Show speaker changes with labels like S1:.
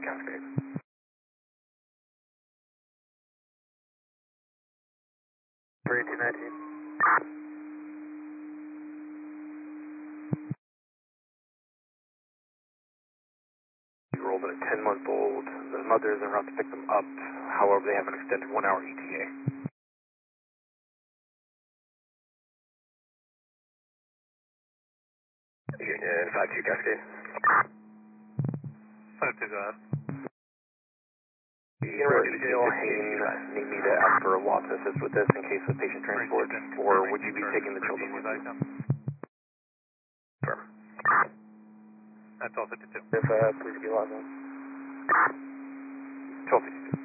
S1: Cascade. 3219. You rolled a 10-month-old. The mother is en route to pick them up. However, they have an extended 1-hour ETA. Union 52 Cascade.
S2: 52, go ahead.
S1: Neil Hain need me to ask for a law to assist with this in case of patient transport, or would you be taking the children with you? Sure.
S2: That's all 52.
S1: If, please be logged on. 1252.